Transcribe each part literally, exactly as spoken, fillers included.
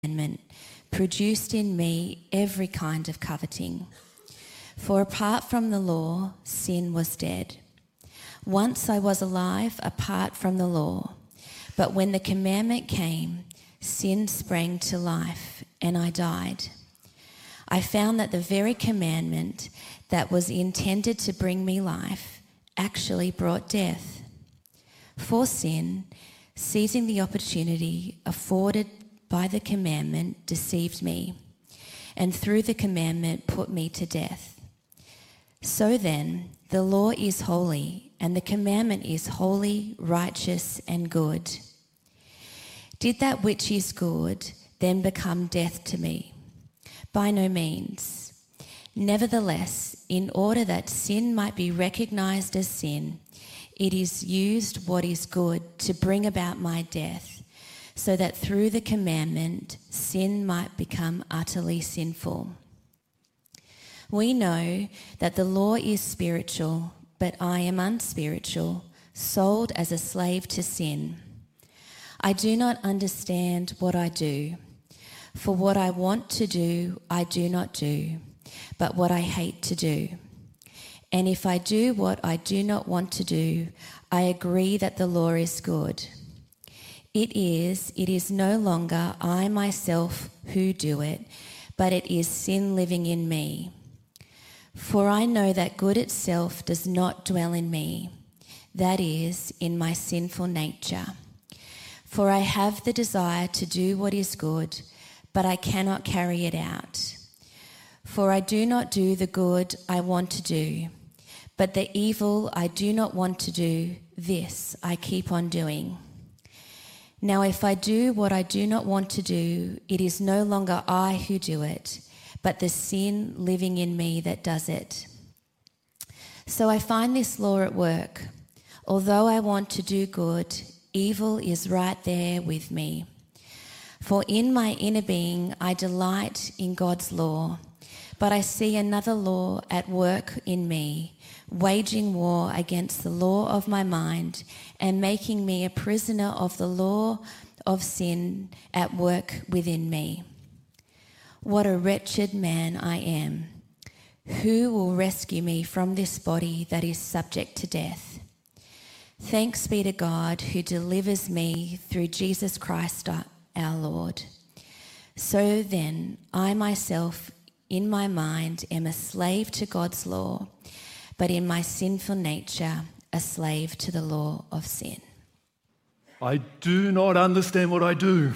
commandment produced in me every kind of coveting. For apart from the law, sin was dead. Once I was alive apart from the law, but when the commandment came, sin sprang to life, and I died. I found that the very commandment that was intended to bring me life actually brought death. For sin, seizing the opportunity afforded by the commandment, deceived me, and through the commandment put me to death. So then, the law is holy, and the commandment is holy, righteous, and good. Did that which is good then become death to me? By no means. Nevertheless, in order that sin might be recognized as sin, it is used what is good to bring about my death, so that through the commandment, sin might become utterly sinful. We know that the law is spiritual, but I am unspiritual, sold as a slave to sin. I do not understand what I do, for what I want to do, I do not do, but what I hate to do. And if I do what I do not want to do, I agree that the law is good. It is, it is no longer I myself who do it, but it is sin living in me. For I know that good itself does not dwell in me, that is, in my sinful nature. For I have the desire to do what is good, but I cannot carry it out. For I do not do the good I want to do, but the evil I do not want to do, this I keep on doing. Now if I do what I do not want to do, it is no longer I who do it, but the sin living in me that does it. So I find this law at work. Although I want to do good, evil is right there with me. For in my inner being I delight in God's law, but I see another law at work in me, waging war against the law of my mind and making me a prisoner of the law of sin at work within me. What a wretched man I am. Who will rescue me from this body that is subject to death? Thanks be to God who delivers me through Jesus Christ our Lord. So then, I myself in my mind am a slave to God's law, but in my sinful nature, a slave to the law of sin. I do not understand what I do.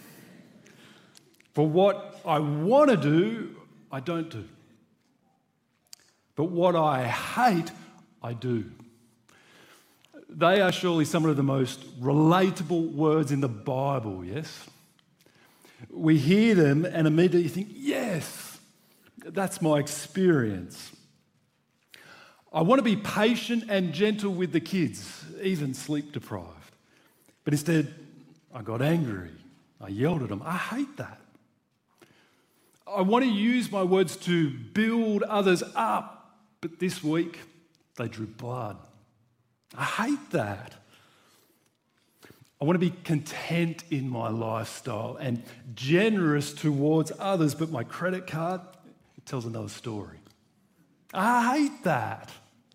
For what I want to do, I don't do. But what I hate, I do. They are surely some of the most relatable words in the Bible, yes? We hear them and immediately think, yes, that's my experience. I want to be patient and gentle with the kids, even sleep deprived. But instead, I got angry. I yelled at them. I hate that. I want to use my words to build others up, but this week they drew blood. I hate that. I want to be content in my lifestyle and generous towards others, but my credit card, it tells another story. I hate that.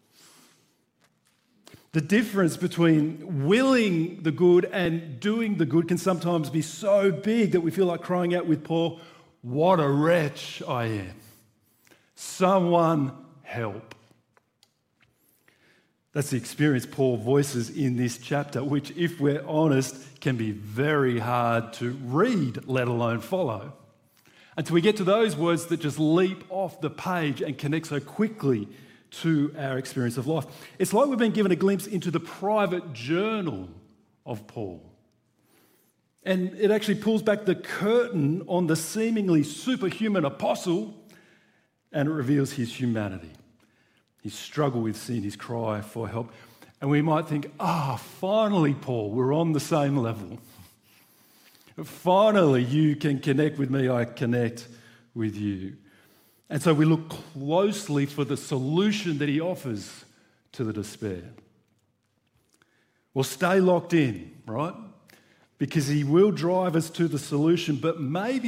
The difference between willing the good and doing the good can sometimes be so big that we feel like crying out with Paul, "What a wretch I am. Someone help." That's the experience Paul voices in this chapter, which, if we're honest, can be very hard to read, let alone follow. Until we get to those words that just leap off the page and connect so quickly to our experience of life. It's like we've been given a glimpse into the private journal of Paul. And it actually pulls back the curtain on the seemingly superhuman apostle, and it reveals his humanity, his struggle with sin, his cry for help. And we might think, ah, oh, finally, Paul, we're on the same level. Finally, you can connect with me, I connect with you. And so we look closely for the solution that he offers to the despair. Well, stay locked in, right? because he will drive us to the solution, but maybe